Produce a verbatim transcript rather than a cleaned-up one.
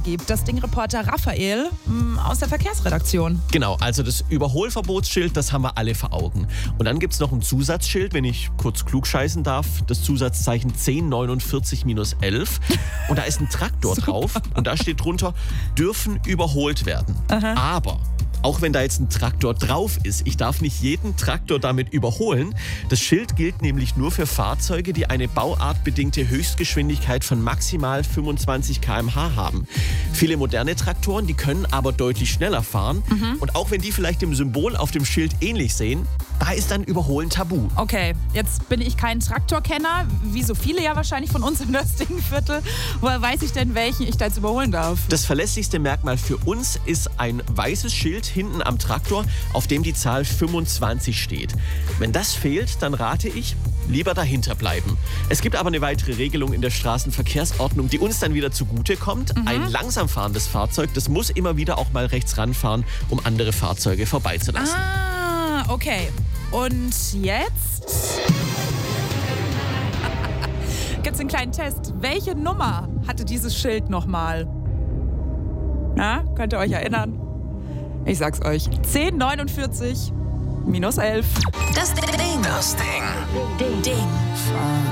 gibt. Das Ding-Reporter Raphael mh, aus der Verkehrsredaktion. Genau, also das Überholverbotsschild, das haben wir alle vor Augen. Und dann gibt es noch ein Zusatzschild, wenn ich kurz klugscheißen darf, das Zusatzzeichen zehn neunundvierzig elf. Und da ist ein Traktor drauf und da steht drunter, dürfen überholt werden. Aha. Aber auch wenn da jetzt ein Traktor drauf ist, ich darf nicht jeden Traktor damit überholen. Das Schild gilt nämlich nur für Fahrzeuge, die eine bauartbedingte Höchstgeschwindigkeit von maximal fünfundzwanzig Kilometer pro Stunde haben. Viele moderne Traktoren, die können aber deutlich schneller fahren. Mhm. Und auch wenn die vielleicht dem Symbol auf dem Schild ähnlich sehen, da ist dann Überholen tabu. Okay, jetzt bin ich kein Traktorkenner, wie so viele ja wahrscheinlich von uns im Ding-Viertel. Woher weiß ich denn, welchen ich da jetzt überholen darf? Das verlässlichste Merkmal für uns ist ein weißes Schild hinten am Traktor, auf dem die Zahl fünfundzwanzig steht. Wenn das fehlt, dann rate ich, lieber dahinter bleiben. Es gibt aber eine weitere Regelung in der Straßenverkehrsordnung, die uns dann wieder zugute kommt. Mhm. Ein langsam fahrendes Fahrzeug, das muss immer wieder auch mal rechts ranfahren, um andere Fahrzeuge vorbeizulassen. Ah, okay. Und jetzt gibt es einen kleinen Test. Welche Nummer hatte dieses Schild nochmal? Na, könnt ihr euch erinnern? Ich sag's euch. zehn neunundvierzig elf. Das Ding. Das Ding. Ding. Ding.